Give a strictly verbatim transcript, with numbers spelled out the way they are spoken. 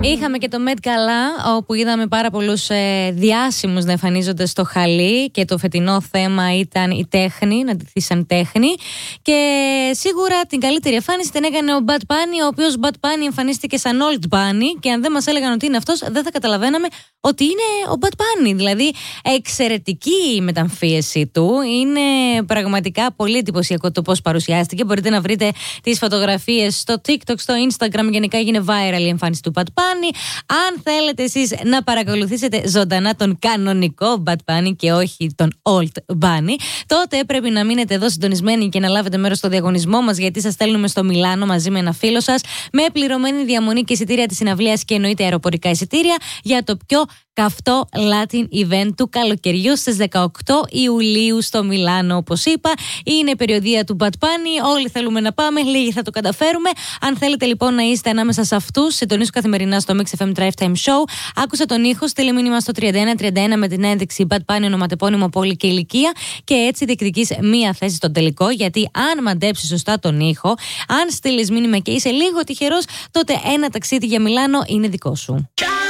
Είχαμε και το Met Gala, όπου είδαμε πάρα πολλούς ε, διάσημους να εμφανίζονται στο χαλί και το φετινό θέμα ήταν η τέχνη, να ντυθεί σαν τέχνη. Και σίγουρα την καλύτερη εμφάνιση την έκανε ο Bad Bunny, ο οποίος Bad Bunny εμφανίστηκε σαν Old Bunny και αν δεν μας έλεγαν ότι είναι αυτός, δεν θα καταλαβαίναμε ότι είναι ο Bad Bunny. Δηλαδή, εξαιρετική η μεταμφίεση του. Είναι πραγματικά πολύ εντυπωσιακό το πώς παρουσιάστηκε. Μπορείτε να βρείτε τις φωτογραφίες στο TikTok, στο Instagram. Γενικά έγινε viral η εμφάνιση του Bad Bunny. Αν θέλετε εσείς να παρακολουθήσετε ζωντανά τον κανονικό Bad Bunny και όχι τον Old Bunny, τότε πρέπει να μείνετε εδώ συντονισμένοι και να λάβετε μέρος στο διαγωνισμό μας, γιατί σας στέλνουμε στο Μιλάνο μαζί με ένα φίλο σας με πληρωμένη διαμονή και εισιτήρια της συναυλίας και εννοείται αεροπορικά εισιτήρια για το πιο καυτό Latin event του καλοκαιριού στις δεκαοκτώ Ιουλίου στο Μιλάνο. Όπως είπα, είναι περιοδία του Bad Bunny. Όλοι θέλουμε να πάμε, λίγοι θα το καταφέρουμε. Αν θέλετε λοιπόν να είστε ανάμεσα σε αυτούς, συντονίσου καθημερινά στο Mix εφ εμ Drive Time Show. Άκουσα τον ήχο, στείλε μήνυμα στο τριάντα ένα τριάντα ένα με την ένδειξη Bad Bunny, ονοματεπώνυμο, πόλη και ηλικία και έτσι διεκδικείς μία θέση στον τελικό. Γιατί αν μαντέψεις σωστά τον ήχο, αν στείλεις μήνυμα και είσαι λίγο τυχερός, τότε ένα ταξίδι για Μιλάνο είναι δικό σου.